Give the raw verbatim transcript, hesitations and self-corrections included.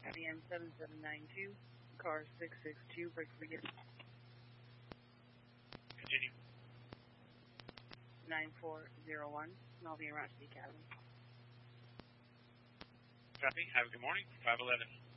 A M seven seven nine two, car six six two, break begin. Continue. nine four zero one, and I'll be around to the academy. Copy. Have a good morning. five eleven.